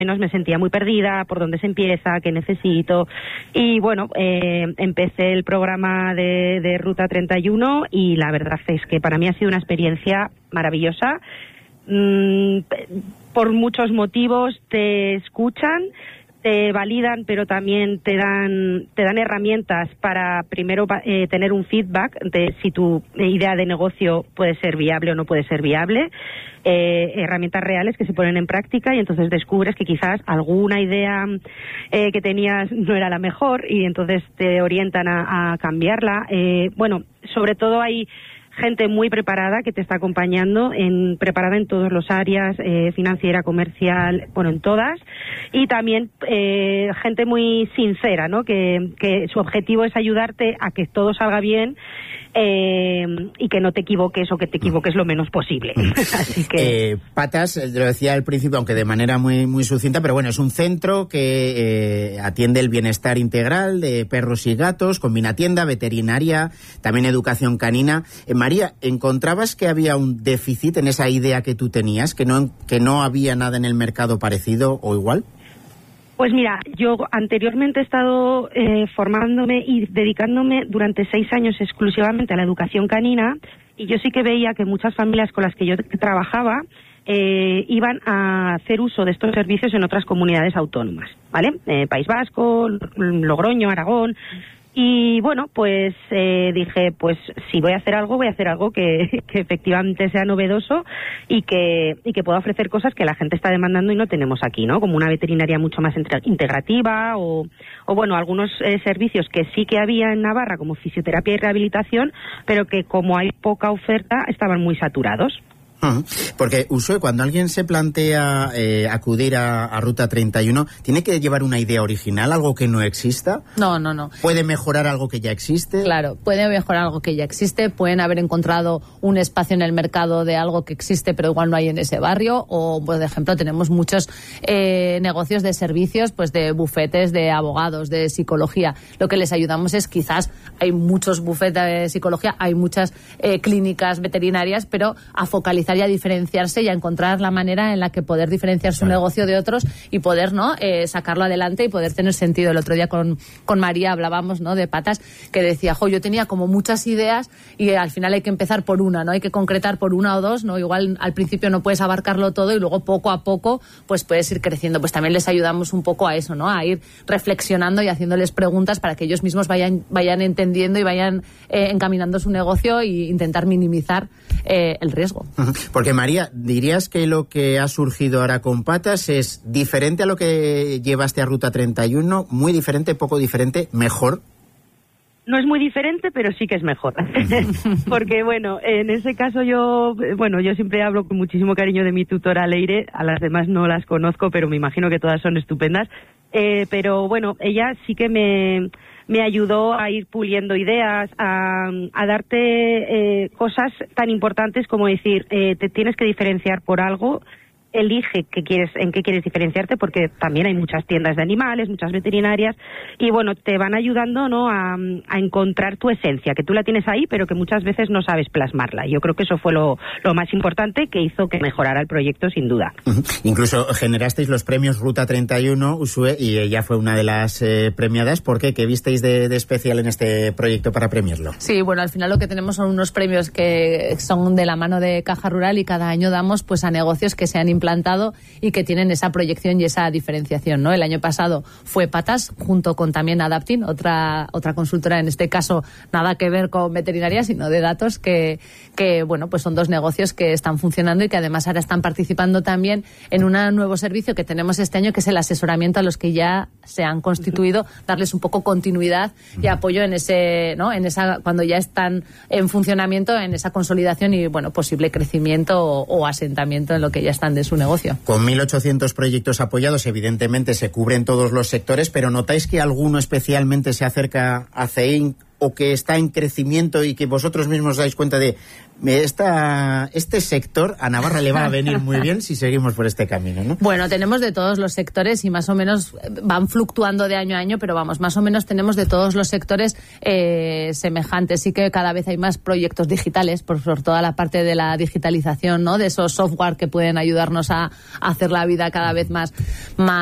menos me sentía muy perdida, por dónde se empieza, qué necesito. Y bueno, empecé el programa de Ruta 31 y la verdad es que para mí ha sido una experiencia maravillosa. Por muchos motivos te escuchan, te validan, pero también te dan herramientas para primero tener un feedback de si tu idea de negocio puede ser viable o no puede ser viable, herramientas reales que se ponen en práctica y entonces descubres que quizás alguna idea que tenías no era la mejor y entonces te orientan a cambiarla. Bueno, sobre todo hay gente muy preparada que te está acompañando, preparada en todas las áreas, financiera, comercial, bueno, en todas, y también gente muy sincera, ¿no? Que su objetivo es ayudarte a que todo salga bien y que no te equivoques o que te equivoques lo menos posible. Así que Patas, lo decía al principio, aunque de manera muy, muy sucinta, pero bueno, es un centro que atiende el bienestar integral de perros y gatos, combina tienda, veterinaria, también educación canina. María, ¿encontrabas que había un déficit en esa idea que tú tenías, que no había nada en el mercado parecido o igual? Pues mira, yo anteriormente he estado formándome y dedicándome durante 6 años exclusivamente a la educación canina y yo sí que veía que muchas familias con las que yo trabajaba iban a hacer uso de estos servicios en otras comunidades autónomas, ¿vale? País Vasco, Logroño, Aragón. Y bueno, pues dije, pues si voy a hacer algo que efectivamente sea novedoso y que pueda ofrecer cosas que la gente está demandando y no tenemos aquí, ¿no? Como una veterinaria mucho más integrativa o bueno, algunos servicios que sí que había en Navarra, como fisioterapia y rehabilitación, pero que como hay poca oferta, estaban muy saturados. Porque, Uxue, cuando alguien se plantea acudir a Ruta 31, ¿tiene que llevar una idea original, algo que no exista? No. ¿Puede mejorar algo que ya existe? Claro, puede mejorar algo que ya existe, pueden haber encontrado un espacio en el mercado de algo que existe pero igual no hay en ese barrio, o por ejemplo tenemos muchos negocios de servicios, pues de bufetes de abogados, de psicología. Lo que les ayudamos es quizás hay muchos bufetes de psicología, hay muchas clínicas veterinarias, pero a focalizar y a diferenciarse y a encontrar la manera en la que poder diferenciar su negocio de otros y poder sacarlo adelante y poder tener sentido. El otro día con María hablábamos, ¿no?, de Patas, que decía, yo tenía como muchas ideas y al final hay que empezar por una, ¿no? Hay que concretar por una o dos, ¿no? Igual al principio no puedes abarcarlo todo y luego poco a poco pues puedes ir creciendo. Pues también les ayudamos un poco a eso, ¿no? A ir reflexionando y haciéndoles preguntas para que ellos mismos vayan entendiendo y vayan encaminando su negocio e intentar minimizar el riesgo. Porque, María, ¿dirías que lo que ha surgido ahora con Patas es diferente a lo que llevaste a Ruta 31? ¿Muy diferente, poco diferente, mejor? No es muy diferente, pero sí que es mejor. Porque, bueno, en ese caso yo siempre hablo con muchísimo cariño de mi tutora Leire, a las demás no las conozco, pero me imagino que todas son estupendas. Pero, bueno, ella sí que me ayudó a ir puliendo ideas, a darte cosas tan importantes como decir, te tienes que diferenciar por algo, elige en qué quieres diferenciarte, porque también hay muchas tiendas de animales, muchas veterinarias, y bueno, te van ayudando, ¿no?, a encontrar tu esencia, que tú la tienes ahí, pero que muchas veces no sabes plasmarla. Yo creo que eso fue lo más importante que hizo que mejorara el proyecto, sin duda. Incluso generasteis los premios Ruta 31, Uxue, y ella fue una de las premiadas. ¿Por qué? ¿Qué visteis de especial en este proyecto para premiarlo? Sí, bueno, al final lo que tenemos son unos premios que son de la mano de Caja Rural y cada año damos pues a negocios que se han implantado y que tienen esa proyección y esa diferenciación, ¿no? El año pasado fue Patas, junto con también Adaptin, otra consultora, en este caso nada que ver con veterinaria, sino de datos, que bueno, pues son dos negocios que están funcionando y que además ahora están participando también en un nuevo servicio que tenemos este año, que es el asesoramiento a los que ya se han constituido, darles un poco continuidad y apoyo en ese, ¿no?, en esa, cuando ya están en funcionamiento, en esa consolidación y, bueno, posible crecimiento o asentamiento en lo que ya están de su negocio. Con 1.800 proyectos apoyados, evidentemente se cubren todos los sectores, pero ¿notáis que alguno especialmente se acerca a CEIN o que está en crecimiento y que vosotros mismos dais cuenta de Este sector a Navarra le va a venir muy bien si seguimos por este camino, ¿no? Bueno, tenemos de todos los sectores y más o menos van fluctuando de año a año, pero vamos, más o menos tenemos de todos los sectores semejantes. Sí que cada vez hay más proyectos digitales por toda la parte de la digitalización, ¿no? De esos software que pueden ayudarnos a hacer la vida cada vez más